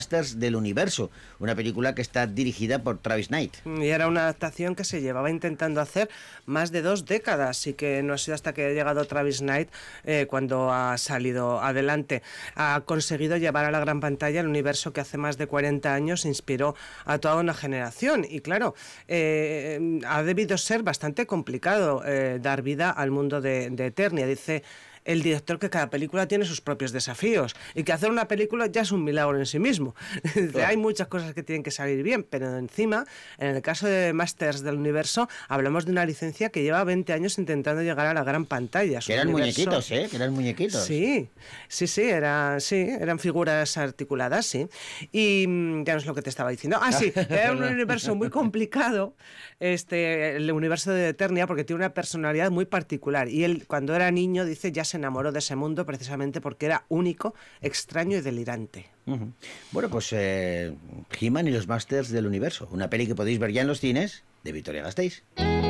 Masters del Universo, una película que está dirigida por Travis Knight. Y era una adaptación que se llevaba intentando hacer más de 2 décadas, y que no ha sido hasta que ha llegado Travis Knight cuando ha salido adelante. Ha conseguido llevar a la gran pantalla el universo que hace más de 40 años inspiró a toda una generación. Y claro, ha debido ser bastante complicado dar vida al mundo de Eternia. Dice el director que cada película tiene sus propios desafíos y que hacer una película ya es un milagro en sí mismo. Claro. Hay muchas cosas que tienen que salir bien, pero encima, en el caso de Masters del Universo, hablamos de una licencia que lleva 20 años intentando llegar a la gran pantalla. Que eran muñequitos, que eran muñequitos. Sí, eran figuras articuladas, sí. Y ya no es lo que te estaba diciendo. Ah, sí, era un universo muy complicado, el universo de Eternia, porque tiene una personalidad muy particular. Y él, cuando era niño, dice, ya se enamoró de ese mundo precisamente porque era único, extraño y delirante. Bueno, pues He-Man y los Masters del Universo, una peli que podéis ver ya en los cines de Vitoria-Gasteiz.